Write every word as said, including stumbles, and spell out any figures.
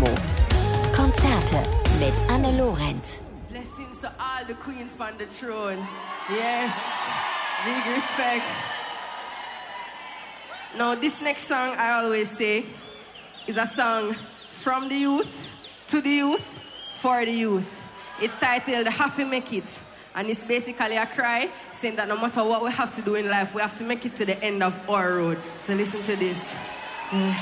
Dynamo. Konzerte mit Anne Lorenz. Blessings to all the queens on the throne. Yes, big respect. Now, this next song, I always say, is a song from the youth, to the youth, for the youth. It's titled Have to Make It. And it's basically a cry saying that no matter what we have to do in life, we have to make it to the end of our road. So listen to this. Mm.